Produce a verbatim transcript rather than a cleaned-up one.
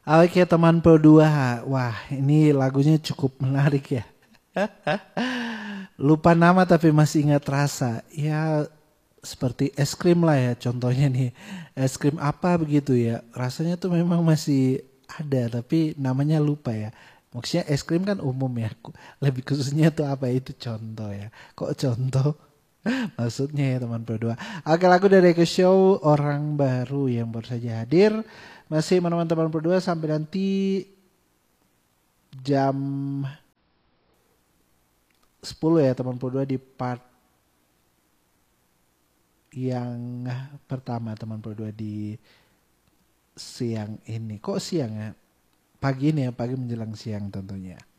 Oke teman Pro dua, wah ini lagunya cukup menarik ya. Lupa nama tapi masih ingat rasa. Ya seperti es krim lah ya contohnya nih. Es krim apa begitu ya. Rasanya tuh memang masih ada tapi namanya lupa ya. Maksudnya es krim kan umum ya. Lebih khususnya tuh apa itu contoh ya. Kok contoh? Maksudnya ya teman berdua. Oke lagu dari Eko Show orang baru yang baru saja hadir. Masih menemani teman berdua sampai nanti jam sepuluh ya teman berdua di part yang pertama teman berdua di siang ini. Kok siang ya? Pagi ini ya, pagi menjelang siang tentunya.